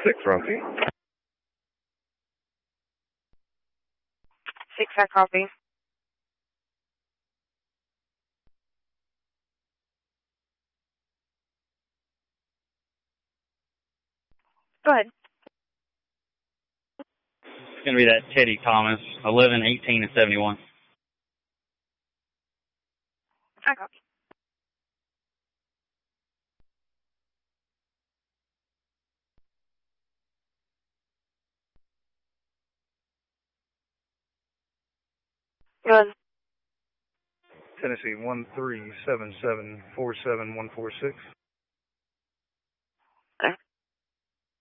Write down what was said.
6 Rocky. 6, I copy. Go ahead. It's going to be that Teddy Thomas, 11, 18, and 71. I copy. Go ahead. Tennessee 137747146.